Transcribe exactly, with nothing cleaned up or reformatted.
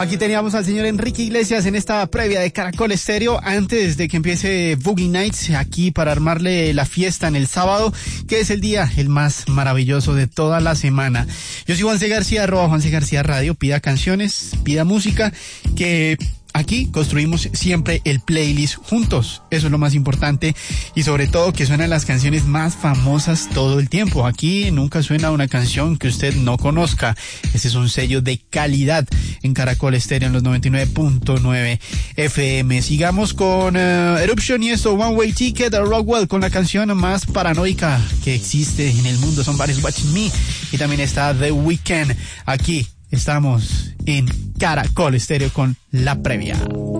Aquí teníamos al señor Enrique Iglesias en esta previa de Caracol Estéreo antes de que empiece Boogie Nights, aquí para armarle la fiesta en el sábado, que es el día el más maravilloso de toda la semana. Yo soy Juanse García, arroba Juanse García Radio. Pida canciones, pida música, que aquí construimos siempre el playlist juntos. Eso es lo más importante, y sobre todo que suenan las canciones más famosas todo el tiempo. Aquí nunca suena una canción que usted no conozca. Ese es un sello de calidad en Caracol Estéreo en los noventa y nueve punto nueve F M. Sigamos con uh, Eruption y esto, One Way Ticket, Rockwell, con la canción más paranoica que existe en el mundo. Son varios, Watching Me, y también está The Weeknd. Aquí estamos en Caracol Estéreo con la previa.